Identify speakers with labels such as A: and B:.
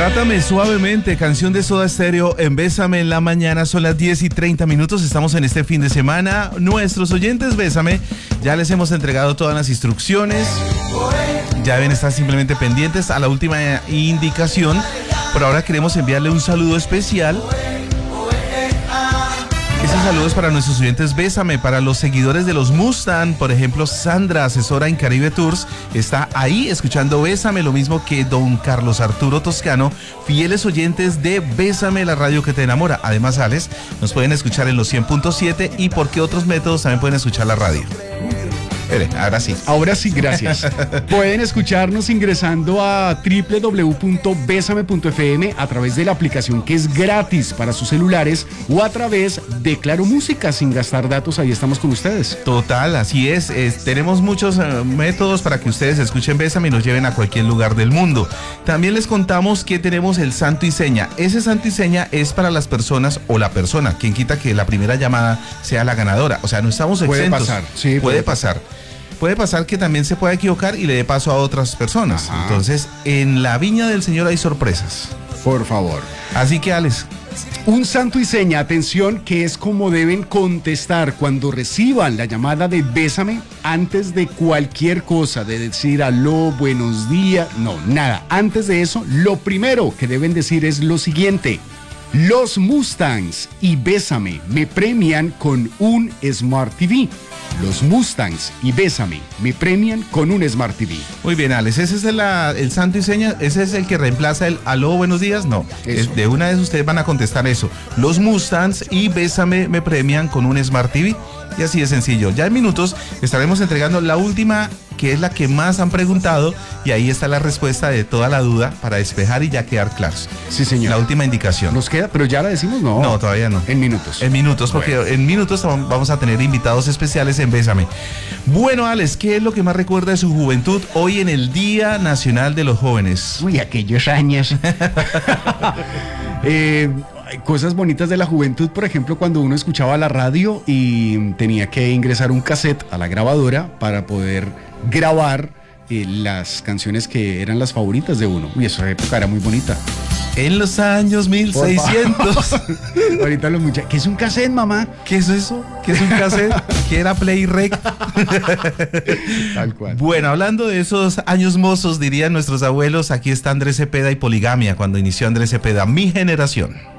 A: Trátame suavemente, canción de Soda Stereo en Bésame en la mañana. Son las 10:30. Estamos en este fin de semana. Nuestros oyentes Bésame, ya les hemos entregado todas las instrucciones. Ya deben estar simplemente pendientes a la última indicación. Por ahora queremos enviarle un saludo especial. Ese saludo es para nuestros oyentes Bésame, para los seguidores de los Mustang. Por ejemplo, Sandra, asesora en Caribe Tours, está ahí escuchando Bésame, lo mismo que don Carlos Arturo Toscano, fieles oyentes de Bésame, la radio que te enamora. Además, Alex, nos pueden escuchar en los 100.7 y por qué otros métodos también pueden escuchar la radio. Ahora sí.
B: Ahora sí, gracias. Pueden escucharnos ingresando a www.besame.fm a través de la aplicación que es gratis para sus celulares o a través de Claro Música sin gastar datos. Ahí estamos con ustedes.
A: Total, así es. Tenemos muchos métodos para que ustedes escuchen Bésame y nos lleven a cualquier lugar del mundo. También les contamos que tenemos el santo y seña. Ese santo y seña es para las personas o la persona. Quien quita que la primera llamada sea la ganadora. O sea, no estamos exentos.
B: Puede pasar, sí.
A: Puede pasar. Puede pasar que también se pueda equivocar y le dé paso a otras personas. Ajá. Entonces, en la viña del Señor hay sorpresas.
B: Por favor.
A: Así que, Alex,
B: un santo y seña, atención, que es como deben contestar cuando reciban la llamada de Bésame antes de cualquier cosa, de decir aló, buenos días, no, nada. Antes de eso, lo primero que deben decir es lo siguiente: los Mustangs y Bésame me premian con un Smart TV. Los Mustangs y Bésame me premian con un Smart TV.
A: Muy bien, Alex, ese es el santo y seña, ese es el que reemplaza el aló, buenos días, no. De una vez ustedes van a contestar eso. Los Mustangs y Bésame me premian con un Smart TV. Y así de sencillo. Ya en minutos estaremos entregando la última, que es la que más han preguntado, y ahí está la respuesta de toda la duda para despejar y ya quedar claros.
B: Sí, señor.
A: La última indicación.
B: ¿Nos queda? ¿Pero ya la decimos? No.
A: No, todavía no.
B: En minutos.
A: En minutos, porque en minutos vamos a tener invitados especiales en Bésame. Bueno, Alex, ¿qué es lo que más recuerda de su juventud hoy en el Día Nacional de los Jóvenes?
B: Uy, aquellos años. Cosas bonitas de la juventud, por ejemplo, cuando uno escuchaba la radio y tenía que ingresar un cassette a la grabadora para poder grabar las canciones que eran las favoritas de uno. Uy, esa época era muy bonita.
A: En los años 1600.
B: Ahorita los muchachos. ¿Qué es un cassette, mamá?
A: ¿Qué es eso? ¿Qué es un cassette? ¿Qué era Play Rec?
B: Tal cual.
A: Bueno, hablando de esos años mozos, dirían nuestros abuelos, aquí está Andrés Cepeda y Poligamia, cuando inició Andrés Cepeda, mi generación.